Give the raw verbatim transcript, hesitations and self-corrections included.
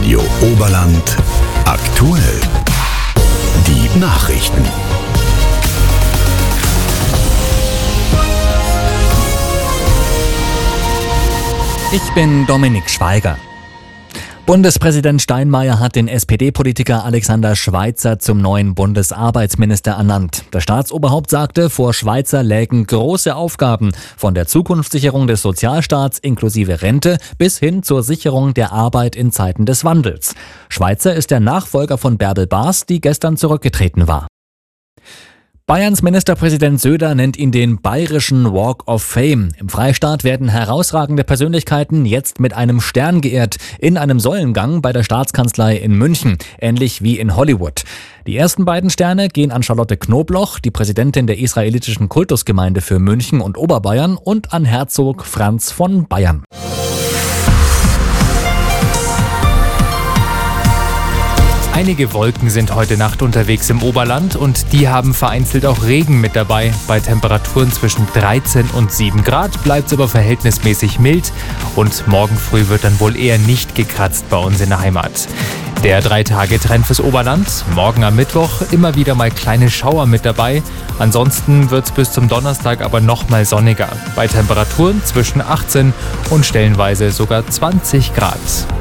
Radio Oberland aktuell. Die Nachrichten. Ich bin Dominik Schweiger. Bundespräsident Steinmeier hat den S P D-Politiker Alexander Schweitzer zum neuen Bundesarbeitsminister ernannt. Das Staatsoberhaupt sagte, vor Schweitzer lägen große Aufgaben, von der Zukunftssicherung des Sozialstaats inklusive Rente bis hin zur Sicherung der Arbeit in Zeiten des Wandels. Schweitzer ist der Nachfolger von Bärbel Baas, die gestern zurückgetreten war. Bayerns Ministerpräsident Söder nennt ihn den bayerischen Walk of Fame. Im Freistaat werden herausragende Persönlichkeiten jetzt mit einem Stern geehrt, in einem Säulengang bei der Staatskanzlei in München, ähnlich wie in Hollywood. Die ersten beiden Sterne gehen an Charlotte Knobloch, die Präsidentin der israelitischen Kultusgemeinde für München und Oberbayern, und an Herzog Franz von Bayern. Einige Wolken sind heute Nacht unterwegs im Oberland und die haben vereinzelt auch Regen mit dabei. Bei Temperaturen zwischen dreizehn und sieben Grad bleibt es aber verhältnismäßig mild und morgen früh wird dann wohl eher nicht gekratzt bei uns in der Heimat. Der Drei-Tage-Trend fürs Oberland. Morgen am Mittwoch immer wieder mal kleine Schauer mit dabei. Ansonsten wird es bis zum Donnerstag aber noch mal sonniger. Bei Temperaturen zwischen achtzehn und stellenweise sogar zwanzig Grad.